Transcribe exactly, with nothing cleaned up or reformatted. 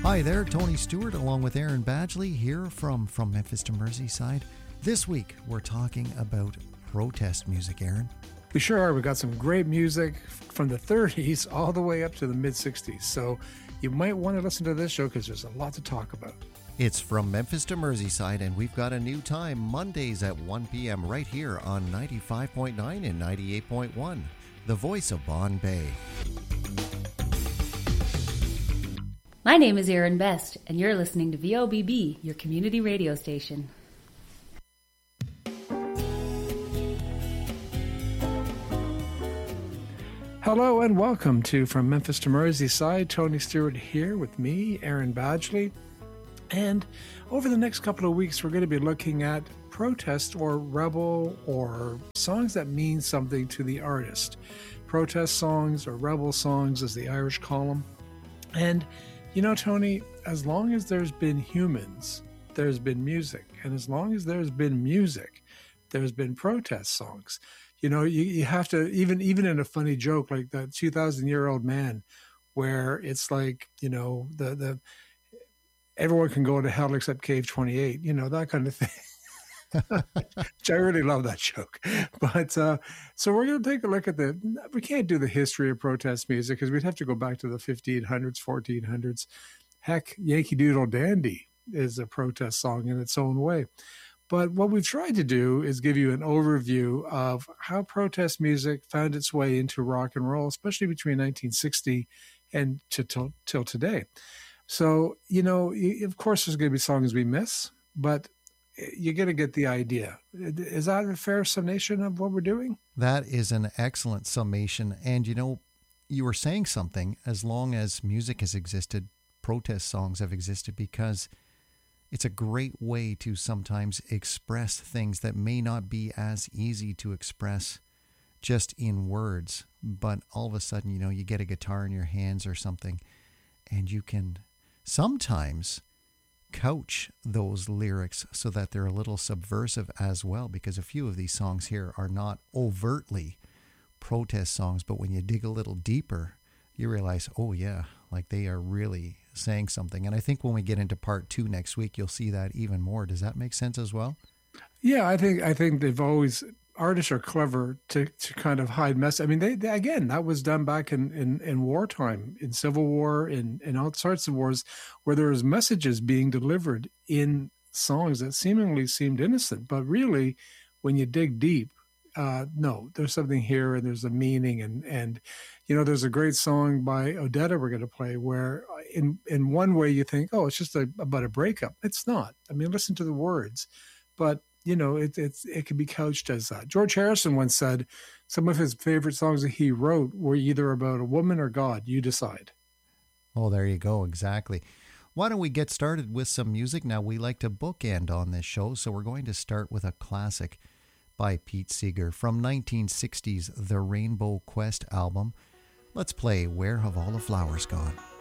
Hi there, Tony Stewart along with Aaron Badgley here from, from Memphis to Merseyside. This week we're talking about protest music, Aaron. We sure are. We've got some great music from the thirties all the way up to the mid-sixties. So you might want to listen to this show because there's a lot to talk about. It's From Memphis to Merseyside, and we've got a new time, Mondays at one p.m. right here on ninety-five point nine and ninety-eight point one, the voice of Bonn Bay. My name is Erin Best, and you're listening to V O B B, your community radio station. Hello and welcome to From Memphis to Merseyside. Tony Stewart here with me, Aaron Badgley. And over the next couple of weeks, we're going to be looking at protest or rebel or songs that mean something to the artist. Protest songs or rebel songs, as the Irish call them. And you know, Tony, as long as there's been humans, there's been music. And as long as there's been music, there's been protest songs. You know, you, you have to, even even in a funny joke like that two thousand year old man, where it's like, you know, the the everyone can go to hell except Cave twenty-eight, you know, that kind of thing. Which I really love that joke. But uh, so we're going to take a look at the, we can't do the history of protest music because we'd have to go back to the fifteen hundreds, fourteen hundreds. Heck, Yankee Doodle Dandy is a protest song in its own way. But what we've tried to do is give you an overview of how protest music found its way into rock and roll, especially between nineteen sixty and to, till, till today. So, you know, of course there's going to be songs we miss, but you're going to get the idea. Is that a fair summation of what we're doing? That is an excellent summation. And, you know, you were saying something, as long as music has existed, protest songs have existed, because it's a great way to sometimes express things that may not be as easy to express just in words. But all of a sudden, you know, you get a guitar in your hands or something, and you can sometimes couch those lyrics so that they're a little subversive as well, because a few of these songs here are not overtly protest songs, but when you dig a little deeper, you realize, oh yeah, like they are really saying something. And I think when we get into part two next week, you'll see that even more. Does that make sense as well? Yeah, I think I think they've always, artists are clever to, to kind of hide mess. I mean, they, they again, that was done back in, in, in wartime, in Civil War, in, in all sorts of wars, where there was messages being delivered in songs that seemingly seemed innocent. But really, when you dig deep, uh, no, there's something here and there's a meaning. And, and you know, there's a great song by Odetta we're going to play where in, in one way you think, oh, it's just a, about a breakup. It's not. I mean, listen to the words. But you know, it, it's, it can be couched as that. George Harrison once said some of his favorite songs that he wrote were either about a woman or God. You decide. Oh, there you go. Exactly. Why don't we get started with some music? Now, we like to bookend on this show, so we're going to start with a classic by Pete Seeger from nineteen sixties, The Rainbow Quest album. Let's play Where Have All the Flowers Gone?